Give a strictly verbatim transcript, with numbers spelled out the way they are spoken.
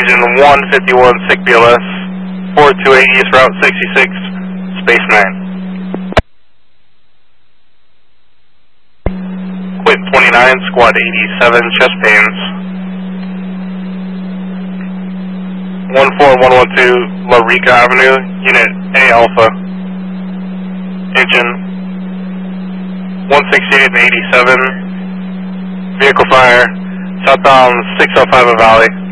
Engine one fifty-one, S I C B L S, four two eight East Route sixty-six, Space nine. Quint twenty-nine, Squad eighty-seven, chest pains. one four one one two, La Rica Avenue, Unit A Alpha. Engine one sixty-eight and eighty-seven, vehicle fire, southbound six oh five of Valley.